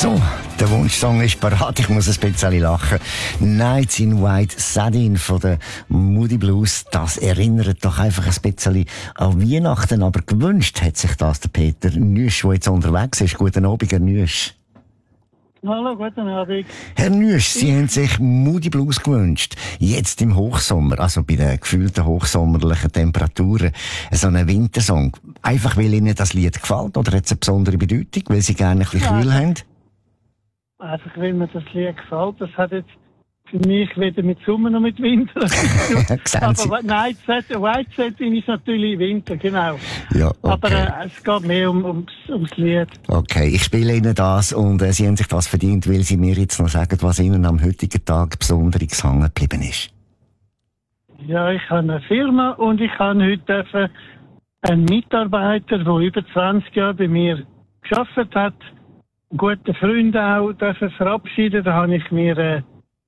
So, der Wunschsong ist parat. Ich muss ein bisschen lachen. Nights in White Satin von der Moody Blues. Das erinnert doch einfach ein bisschen an Weihnachten. Aber gewünscht hat sich das der Peter Nüsch, der jetzt unterwegs ist. Guten Abend, Herr Nüsch. Hallo, guten Abend. Herr Nüsch, Sie haben sich Moody Blues gewünscht. Jetzt im Hochsommer, also bei den gefühlten hochsommerlichen Temperaturen. So einen Wintersong. Einfach weil Ihnen das Lied gefällt oder hat es eine besondere Bedeutung, weil Sie gerne ein bisschen kühl haben? Einfach weil mir das Lied gefällt. Das hat jetzt für mich weder mit Sommer noch mit Winter. Aber nein, White Satin ist natürlich Winter, genau. Ja, okay. Aber es geht mehr ums Lied. Okay, ich spiele Ihnen das und Sie haben sich das verdient, weil Sie mir jetzt noch sagen, was Ihnen am heutigen Tag besonders gehangen geblieben ist. Ja, ich habe eine Firma und ich habe heute einen Mitarbeiter, der über 20 Jahre bei mir gearbeitet hat, einen guten Freund auch verabschieden. Da habe ich mir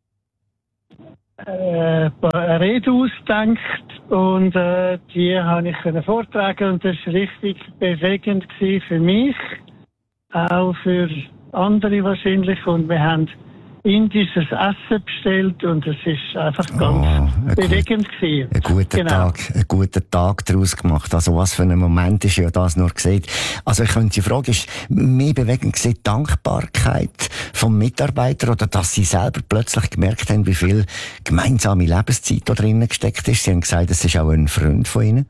eine Rede ausgedacht und die habe ich vortragen und das war richtig bewegend für mich, auch für andere wahrscheinlich, und wir haben indisches Essen bestellt und es ist einfach ganz bewegend gewesen. Einen guten Tag daraus gemacht. Also was für ein Moment ist ja das nur gesehen. Also ich könnte die Frage, ist mehr bewegend gewesen, die Dankbarkeit vom Mitarbeiter oder dass Sie selber plötzlich gemerkt haben, wie viel gemeinsame Lebenszeit da drinnen gesteckt ist? Sie haben gesagt, es ist auch ein Freund von Ihnen.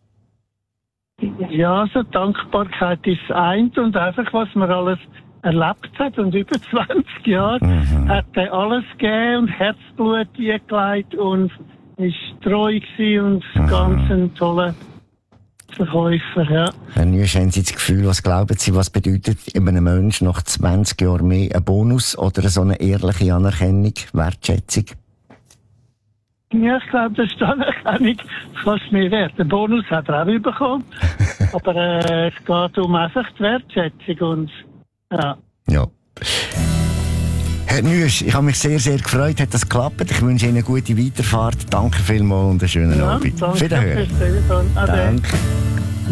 Ja, also Dankbarkeit ist das eine und einfach, was man alles erlebt hat, und über 20 Jahre hat er alles gegeben und Herzblut eingelegt und ist treu gewesen und ganz ein toller Verkäufer, ja. Herr Nüsch, haben Sie das Gefühl, was glauben Sie, was bedeutet einem Menschen nach 20 Jahren mehr ein Bonus oder so eine ehrliche Anerkennung, Wertschätzung? Ja, ich glaube, das ist die Anerkennung fast mehr wert. Den Bonus hat er auch bekommen, aber es geht um einfach die Wertschätzung und ja. Herr Nüsch, ich habe mich sehr, sehr gefreut, hat das geklappt. Ich wünsche Ihnen eine gute Weiterfahrt. Danke vielmals und einen schönen Abend. Danke. Danke.